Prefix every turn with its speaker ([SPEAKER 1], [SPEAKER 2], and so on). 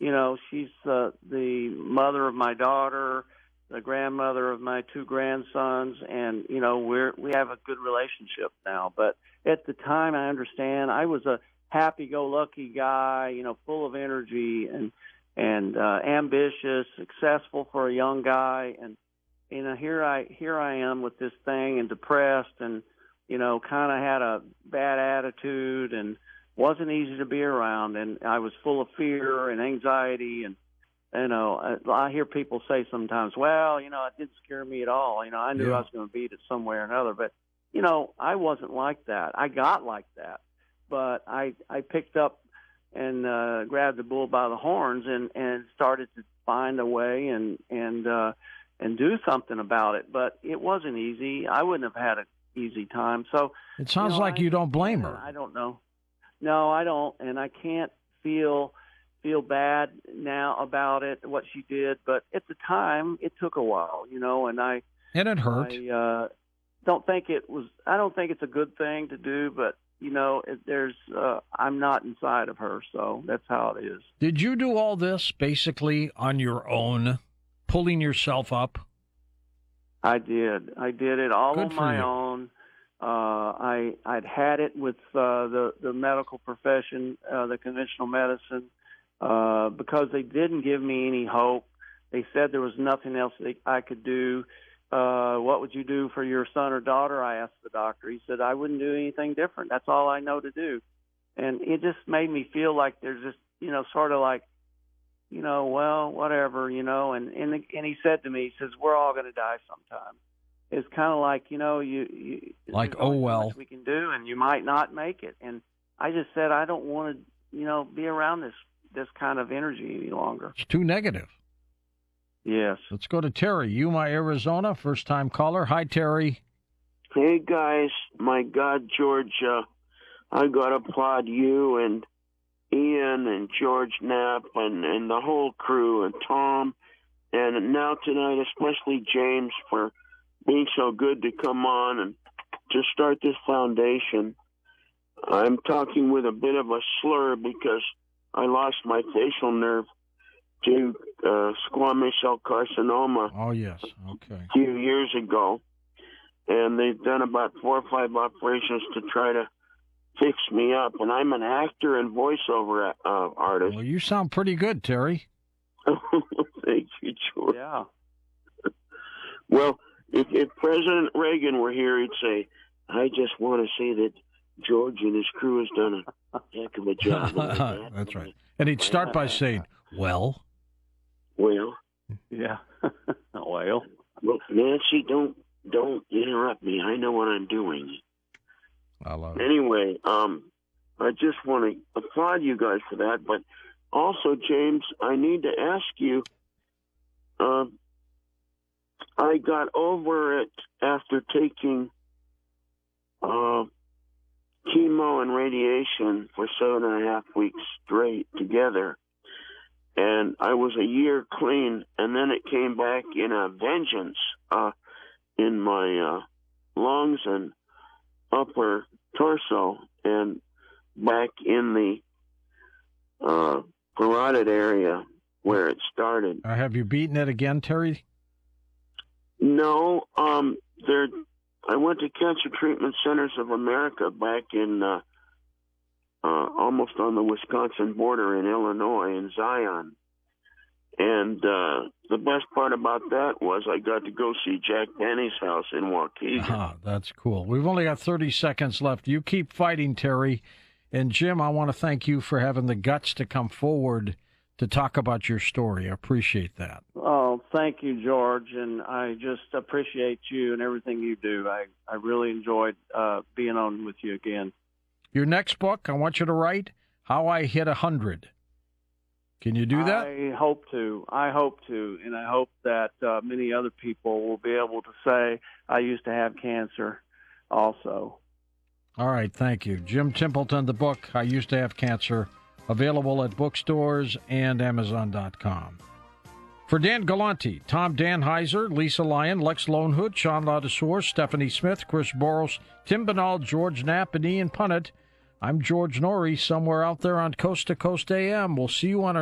[SPEAKER 1] she's the mother of my daughter, the grandmother of my two grandsons, and we have a good relationship now. But at the time, I understand I was a happy-go-lucky guy, full of energy and ambitious, successful for a young guy, and here I am with this thing and depressed and kind of had a bad attitude and wasn't easy to be around, and I was full of fear and anxiety. And I hear people say sometimes, well, it didn't scare me at all. I knew I was going to beat it some way or another. But I wasn't like that. I got like that, but I picked up and grabbed the bull by the horns and started to find a way and do something about it. But it wasn't easy. I wouldn't have had an easy time. So
[SPEAKER 2] it sounds like you don't blame her.
[SPEAKER 1] I don't know. No, I don't, and I can't feel bad now about it, what she did. But at the time, it took a while, and
[SPEAKER 2] it hurt.
[SPEAKER 1] I don't think it's a good thing to do, but I'm not inside of her, so that's how it is.
[SPEAKER 2] Did you do all this basically on your own, pulling yourself up?
[SPEAKER 1] I did it all
[SPEAKER 2] Good
[SPEAKER 1] on
[SPEAKER 2] for
[SPEAKER 1] my
[SPEAKER 2] you.
[SPEAKER 1] own. I'd had it with the medical profession, the conventional medicine, because they didn't give me any hope. They said there was nothing else I could do. What would you do for your son or daughter? I asked the doctor. He said, I wouldn't do anything different. That's all I know to do. And it just made me feel like there's just, sort of like, well, whatever, and he said to me, he says, we're all going to die sometime. It's kind of like, you
[SPEAKER 2] like,
[SPEAKER 1] oh,
[SPEAKER 2] well,
[SPEAKER 1] we can do, and you might not make it. And I just said, I don't want to, be around this kind of energy any longer.
[SPEAKER 2] It's too negative.
[SPEAKER 1] Yes.
[SPEAKER 2] Let's go to Terry, Yuma, Arizona, first-time caller. Hi, Terry.
[SPEAKER 3] Hey, guys. My God, George, I got to applaud you and Ian and George Knapp and the whole crew and Tom, and now tonight, especially James, for being so good to come on and to start this foundation. I'm talking with a bit of a slur because I lost my facial nerve to squamous cell carcinoma.
[SPEAKER 2] Oh, yes. Okay.
[SPEAKER 3] A few years ago. And they've done about 4 or 5 operations to try to fix me up. And I'm an actor and voiceover artist.
[SPEAKER 2] Well, you sound pretty good, Terry.
[SPEAKER 3] Thank you, George.
[SPEAKER 1] Yeah.
[SPEAKER 3] Well, if President Reagan were here, he'd say, I just want to say that George and his crew has done a heck of a job.
[SPEAKER 2] That's right. And he'd start by saying, well.
[SPEAKER 1] Yeah. Well,
[SPEAKER 3] Nancy, don't interrupt me. I know what I'm doing.
[SPEAKER 2] I love it.
[SPEAKER 3] Anyway, I just want to applaud you guys for that. But also, James, I need to ask you, I got over it after taking chemo and radiation for 7.5 weeks straight together. And I was a year clean, and then it came back in a vengeance in my lungs and upper torso and back in the parotid area where it started.
[SPEAKER 2] Have you beaten it again, Terry?
[SPEAKER 3] No. I went to Cancer Treatment Centers of America back in almost on the Wisconsin border in Illinois, in Zion. And the best part about that was I got to go see Jack Benny's house in Waukegan.
[SPEAKER 2] Ah, that's cool. We've only got 30 seconds left. You keep fighting, Terry. And, Jim, I want to thank you for having the guts to come forward to talk about your story. I appreciate that.
[SPEAKER 1] Oh, thank you, George. And I just appreciate you and everything you do. I really enjoyed being on with you again.
[SPEAKER 2] Your next book, I want you to write How I Hit 100. Can you do that?
[SPEAKER 1] I hope to. And I hope that many other people will be able to say, I used to have cancer also.
[SPEAKER 2] All right, thank you. Jim Templeton, the book, I Used to Have Cancer, available at bookstores and Amazon.com. For Dan Galante, Tom Danheiser, Lisa Lyon, Lex Lonehood, Sean Ladouceur, Stephanie Smith, Chris Boros, Tim Binnall, George Knapp, and Ian Punnett, I'm George Norrie, somewhere out there on Coast to Coast AM. We'll see you on our